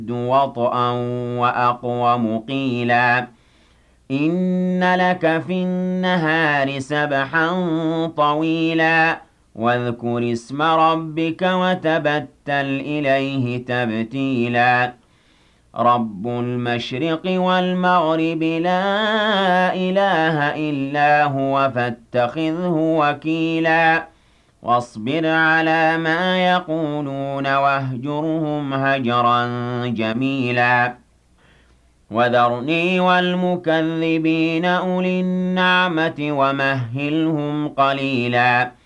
وطئا وأقوم قيلا إن لك في النهار سبحا طويلا واذكر اسم ربك وتبتل إليه تبتيلا رب المشرق والمغرب لا إله إلا هو فاتخذه وكيلا واصبر على ما يقولون واهجرهم هجرا جميلا وذرني والمكذبين أولي النعمة ومهلهم قليلا